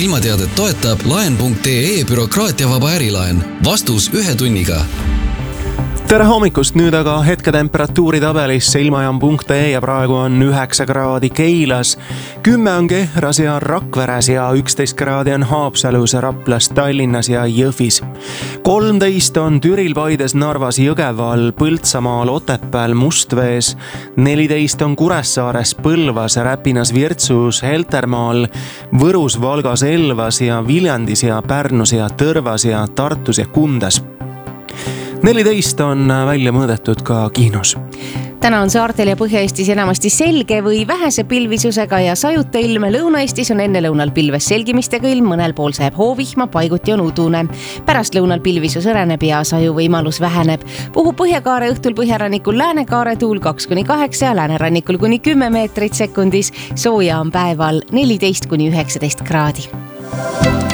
ilmateadet toetab laen.ee bürokraatiavaba ärilaen. Vastus 1 tunniga. Tere hommikust, nüüd aga hetketemperatuuri tabelisse ilmajaam.ee ja praegu on 9 kraadi Keilas, 10 on Kehras ja Rakveres ja 11 kraadi on Haapsalus, Raplas, Tallinnas ja Jõhvis. 13 on Türil, Paides, Narvas, Jõgeval, Põltsamaal, Otepääl, Mustvees, 14 on Kuressaares, Põlvas, Räpinas, Virtsus, Heltermaal, Võrus, Valgas, Elvas ja Viljandis ja Pärnus ja Tõrvas ja Tartus ja Kundas. 14 on välja mõõdetud ka Kihnus. Täna on saartel ja Põhja-Eestis enamasti selge või vähese pilvisusega ja sajuta ilm. Lõuna-Eestis on enne lõunal pilves selgimistega ilm, mõnel pool sajab hoovihma, paiguti on udune. Pärast lõunal pilvisus õreneb ja saju võimalus väheneb. Puhub Põhjakaare õhtul põhjarannikul Läänekaare tuul 2-8 ja läänerannikul kuni 10 meetrit sekundis. Sooja on päeval 14-19 kraadi.